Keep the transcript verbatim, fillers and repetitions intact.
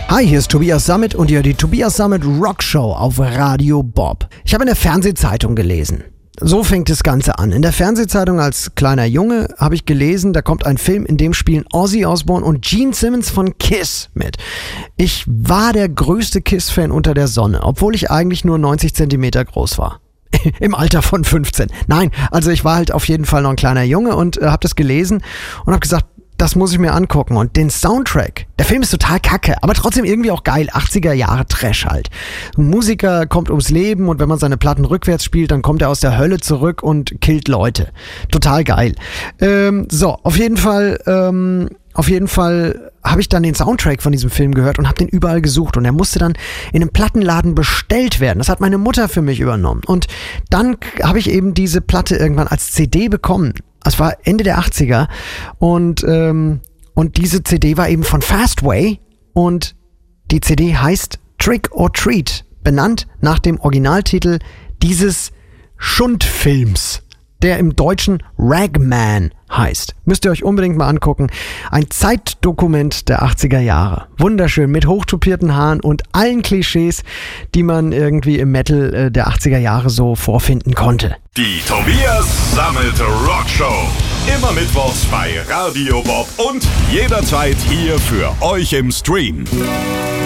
Hi, hier ist Tobias Sammet und ihr hört die Tobias Sammet Rock Show auf Radio Bob. Ich habe in der Fernsehzeitung gelesen. So fängt das Ganze an. In der Fernsehzeitung als kleiner Junge habe ich gelesen, da kommt ein Film, in dem spielen Ozzy Osbourne und Gene Simmons von Kiss mit. Ich war der größte Kiss-Fan unter der Sonne, obwohl ich eigentlich nur neunzig Zentimeter groß war. Im Alter von fünfzehn. Nein, also ich war halt auf jeden Fall noch ein kleiner Junge und äh, habe das gelesen und habe gesagt, das muss ich mir angucken. Und den Soundtrack, der Film ist total kacke, aber trotzdem irgendwie auch geil. achtziger Jahre Trash halt. Ein Musiker kommt ums Leben und wenn man seine Platten rückwärts spielt, dann kommt er aus der Hölle zurück und killt Leute. Total geil. Ähm, so, auf jeden Fall, ähm, auf jeden Fall habe ich dann den Soundtrack von diesem Film gehört und habe den überall gesucht. Und er musste dann in einem Plattenladen bestellt werden. Das hat meine Mutter für mich übernommen. Und dann habe ich eben diese Platte irgendwann als C D bekommen. Es war Ende der achtziger und, ähm, und diese C D war eben von Fastway und die C D heißt Trick or Treat, benannt nach dem Originaltitel dieses Schundfilms, der im Deutschen Ragman heißt. Müsst ihr euch unbedingt mal angucken. Ein Zeitdokument der achtziger Jahre. Wunderschön, mit hochtopierten Haaren und allen Klischees, die man irgendwie im Metal äh, der achtziger Jahre so vorfinden konnte. Die Tobias Sammet Rock Show. Immer mittwochs bei Radio Bob und jederzeit hier für euch im Stream.